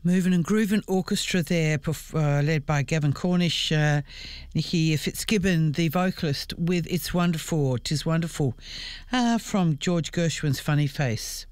Moving and Grooving Orchestra there, led by Gavin Cornish, Nicky Fitzgibbon, the vocalist, with It's Wonderful, 'Tis Wonderful, from George Gershwin's Funny Face.